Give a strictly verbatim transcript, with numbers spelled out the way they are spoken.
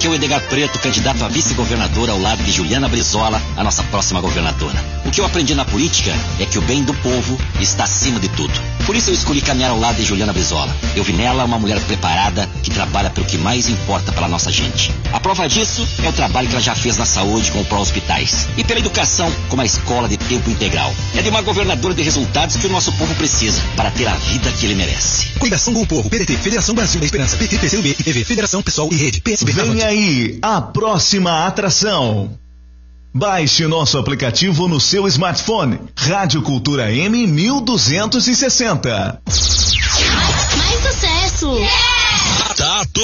Aqui é o Edgar Preto, candidato a vice-governador ao lado de Juliana Brizola, a nossa próxima governadora. O que eu aprendi na política é que o bem do povo está acima de tudo. Por isso eu escolhi caminhar ao lado de Juliana Brizola. Eu vi nela uma mulher preparada que trabalha pelo que mais importa para a nossa gente. A prova disso é o trabalho que ela já fez na saúde com o pró-hospitais e pela educação com uma escola de tempo integral. É de uma governadora de resultados que o nosso povo precisa para ter a vida que ele merece. Coligação com o Povo, P D T, Federação Brasil da Esperança, P T, P C B, I P V, Federação Pessoal e Rede, P S B. Vem aí a próxima atração. Baixe nosso aplicativo no seu smartphone. Rádio Cultura M mil duzentos e sessenta. Mais, mais sucesso! Yeah! Tá, tô